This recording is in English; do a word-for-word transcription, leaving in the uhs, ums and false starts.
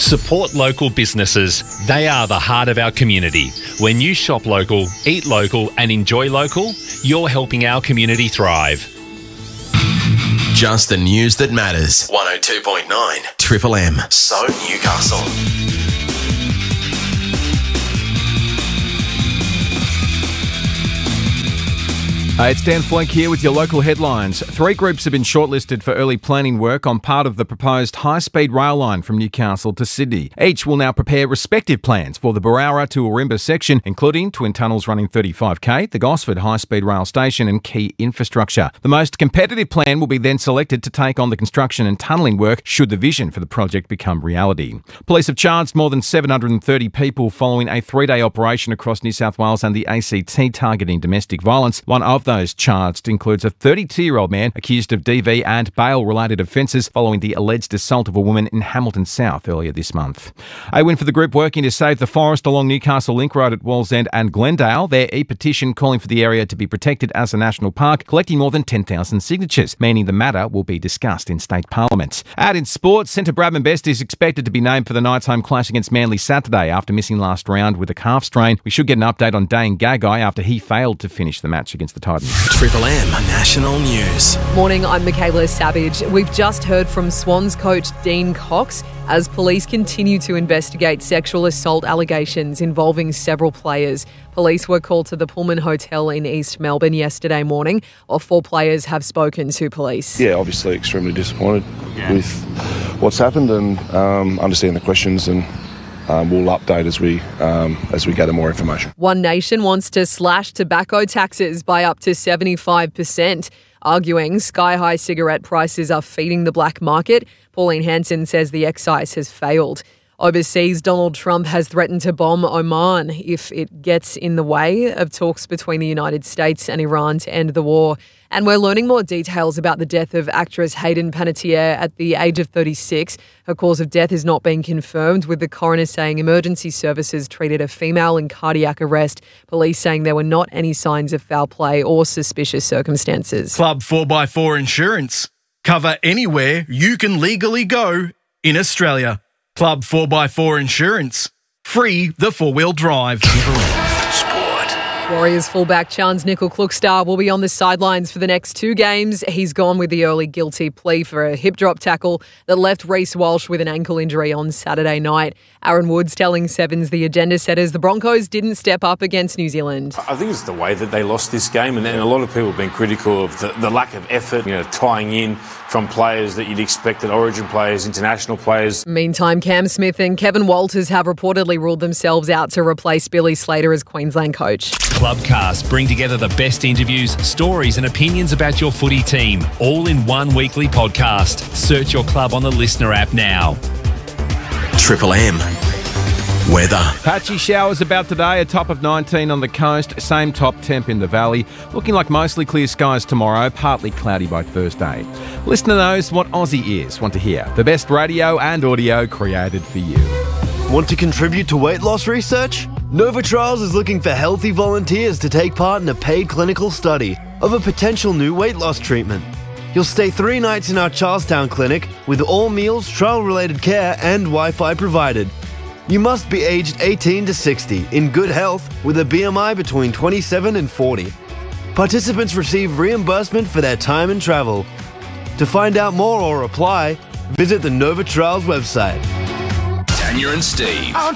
Support local businesses. They are the heart of our community. When you shop local, eat local and enjoy local, you're helping our community thrive. Just the news that matters. one oh two point nine Triple M. So Newcastle. Hey, it's Dan Flenk here with your local headlines. Three groups have been shortlisted for early planning work on part of the proposed high-speed rail line from Newcastle to Sydney. Each will now prepare respective plans for the Berowra to Ourimbah section, including twin tunnels running thirty-five k, the Gosford high-speed rail station and key infrastructure. The most competitive plan will be then selected to take on the construction and tunnelling work should the vision for the project become reality. Police have charged more than seven hundred thirty people following a three-day operation across New South Wales and the A C T targeting domestic violence. One of those charged includes a thirty-two-year-old man accused of D V and bail-related offences following the alleged assault of a woman in Hamilton South earlier this month. A win for the group working to save the forest along Newcastle Link Road at Wallsend and Glendale. Their e-petition calling for the area to be protected as a national park, collecting more than ten thousand signatures, meaning the matter will be discussed in state parliament. Out in sports, centre Bradman Best is expected to be named for the Knights' home clash against Manly Saturday after missing last round with a calf strain. We should get an update on Dane Gagai after he failed to finish the match against the Titans. Triple M National News. Morning, I'm Michaela Savage. We've just heard from Swans coach Dean Cox as police continue to investigate sexual assault allegations involving several players. Police were called to the Pullman Hotel in East Melbourne yesterday morning. All four players have spoken to police. Yeah, obviously extremely disappointed yeah. with what's happened and um, understand the questions and Um, we'll update as we um, as we gather more information. One Nation wants to slash tobacco taxes by up to seventy-five percent, arguing sky-high cigarette prices are feeding the black market. Pauline Hanson says the excise has failed. Overseas, Donald Trump has threatened to bomb Oman if it gets in the way of talks between the United States and Iran to end the war. And we're learning more details about the death of actress Hayden Panettiere at the age of thirty-six. Her cause of death is not being confirmed, with the coroner saying emergency services treated a female in cardiac arrest. Police saying there were not any signs of foul play or suspicious circumstances. Club four by four Insurance. Cover anywhere you can legally go in Australia. Club four by four Insurance. Free the four-wheel drive. Warriors fullback Charnze Nicoll-Klokstad will be on the sidelines for the next two games. He's gone with the early guilty plea for a hip drop tackle that left Reece Walsh with an ankle injury on Saturday night. Aaron Woods telling Sevens the agenda setters the Broncos didn't step up against New Zealand. I think it's the way that they lost this game, and then a lot of people have been critical of the, the lack of effort, you know, tying in from players that you'd expect, Origin players, international players. Meantime, Cam Smith and Kevin Walters have reportedly ruled themselves out to replace Billy Slater as Queensland coach. Clubcast bring together the best interviews, stories and opinions about your footy team, all in one weekly podcast. Search your club on the Listener app now. Triple M. Weather. Patchy showers about today, a top of nineteen on the coast, same top temp in the valley. Looking like mostly clear skies tomorrow, partly cloudy by Thursday. Listener knows what Aussie is. Want to hear the best radio and audio created for you. Want to contribute to weight loss research? Nova Trials is looking for healthy volunteers to take part in a paid clinical study of a potential new weight loss treatment. You'll stay three nights in our Charlestown clinic with all meals, trial-related care and Wi-Fi provided. You must be aged eighteen to sixty, in good health, with a B M I between twenty-seven and forty. Participants receive reimbursement for their time and travel. To find out more or apply, visit the Nova Trials website. Tanya and Steve.